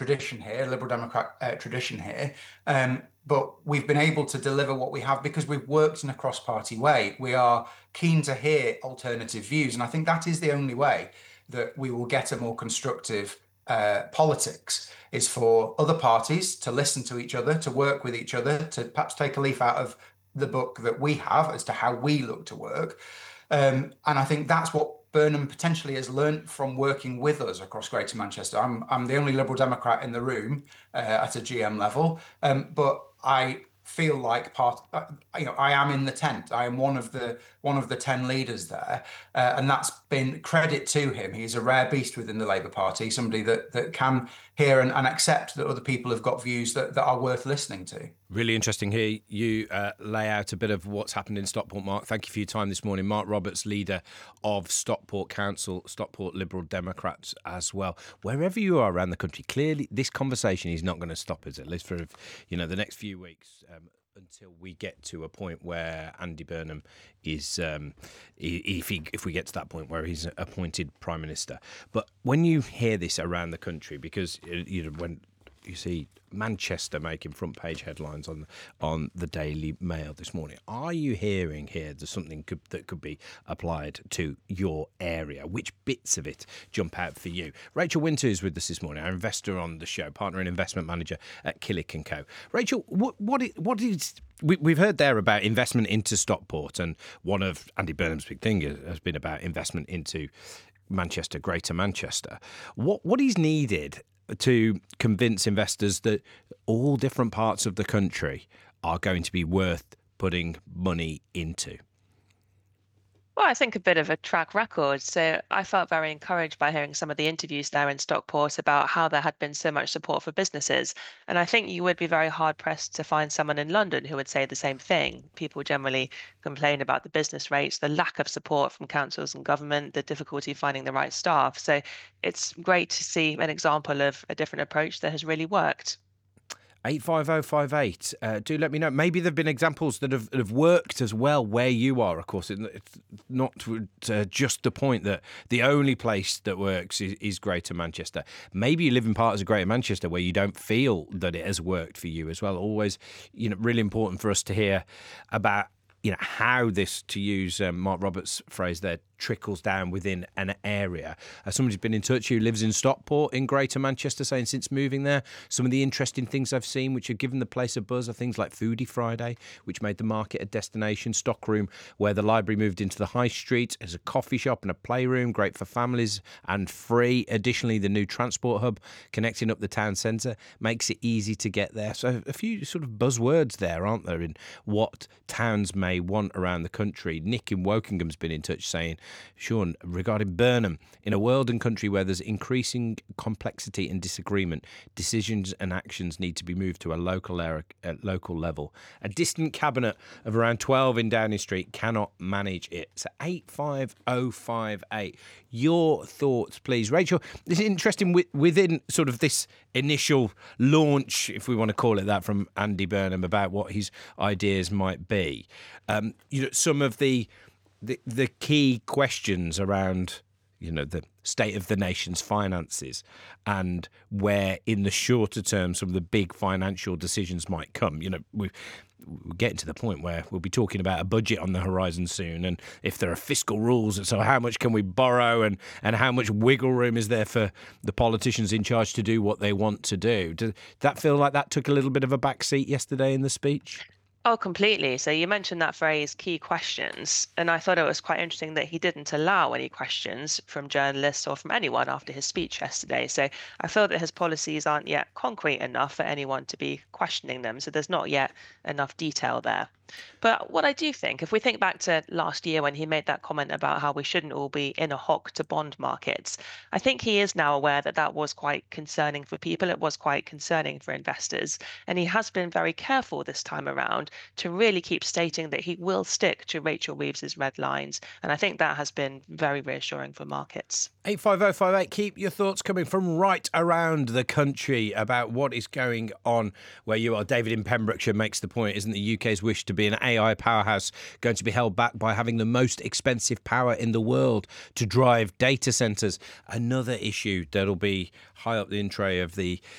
tradition here, Liberal Democrat tradition here. But we've been able to deliver what we have because we've worked in a cross-party way. We are keen to hear alternative views, and I think that is the only way that we will get a more constructive politics, is for other parties to listen to each other, to work with each other, to perhaps take a leaf out of the book that we have as to how we look to work. And I think that's what Burnham potentially has learnt from working with us across Greater Manchester. I'm the only Liberal Democrat in the room at a GM level, but I feel like I am in the tent. I am one of the 10 leaders there, and that's been credit to him. He's a rare beast within the Labour Party, somebody that can hear and accept that other people have got views that are worth listening to. Really interesting here. You lay out a bit of what's happened in Stockport, Mark. Thank you for your time this morning. Mark Roberts, leader of Stockport Council, Stockport Liberal Democrats as well. Wherever you are around the country, clearly this conversation is not going to stop us, at least for the next few weeks, until we get to a point where Andy Burnham is, if we get to that point where he's appointed Prime Minister. But when you hear this around the country, because when you see Manchester making front page headlines on the Daily Mail this morning, are you hearing here there's something that could be applied to your area? Which bits of it jump out for you? Rachel Winter is with us this morning, our investor on the show, partner and investment manager at Killick & Co. Rachel, what is we've heard there about investment into Stockport, and one of Andy Burnham's big thing has been about investment into Manchester, Greater Manchester. What is needed to convince investors that all different parts of the country are going to be worth putting money into? Well, I think a bit of a track record. So I felt very encouraged by hearing some of the interviews there in Stockport about how there had been so much support for businesses. And I think you would be very hard pressed to find someone in London who would say the same thing. People generally complain about the business rates, the lack of support from councils and government, the difficulty finding the right staff. So it's great to see an example of a different approach that has really worked. 85058. Do let me know. Maybe there have been examples that have worked as well where you are. Of course, it's not just the point that the only place that works is Greater Manchester. Maybe you live in parts of Greater Manchester where you don't feel that it has worked for you as well. Always, really important for us to hear about how this, to use Mark Roberts' phrase there, trickles down within an area. Somebody's been in touch who lives in Stockport in Greater Manchester, saying since moving there, some of the interesting things I've seen which have given the place a buzz are things like Foodie Friday, which made the market a destination, Stockroom, where the library moved into the high street as a coffee shop and a playroom, great for families and free. Additionally, the new transport hub connecting up the town centre makes it easy to get there. So a few sort of buzzwords there, aren't there, in what towns may want around the country. Nick in Wokingham's been in touch saying, Sean, regarding Burnham, in a world and country where there's increasing complexity and disagreement, decisions and actions need to be moved to a local level. A distant cabinet of around 12 in Downing Street cannot manage it. So 85058. Your thoughts, please. Rachel, this is interesting within sort of this initial launch, if we want to call it that, from Andy Burnham about what his ideas might be. Some of the key questions around, the state of the nation's finances and where in the shorter term some of the big financial decisions might come. We're getting to the point where we'll be talking about a budget on the horizon soon, and if there are fiscal rules, so how much can we borrow and how much wiggle room is there for the politicians in charge to do what they want to do? Does that feel like that took a little bit of a backseat yesterday in the speech? Oh, completely. So you mentioned that phrase, key questions, and I thought it was quite interesting that he didn't allow any questions from journalists or from anyone after his speech yesterday. So I feel that his policies aren't yet concrete enough for anyone to be questioning them. So there's not yet enough detail there. But what I do think, if we think back to last year when he made that comment about how we shouldn't all be in a hock to bond markets, I think he is now aware that that was quite concerning for people. It was quite concerning for investors. And he has been very careful this time around to really keep stating that he will stick to Rachel Reeves's red lines. And I think that has been very reassuring for markets. 85058, keep your thoughts coming from right around the country about what is going on where you are. David in Pembrokeshire makes the point, isn't the UK's wish to be an AI powerhouse going to be held back by having the most expensive power in the world to drive data centres? Another issue that'll be high up the in tray of the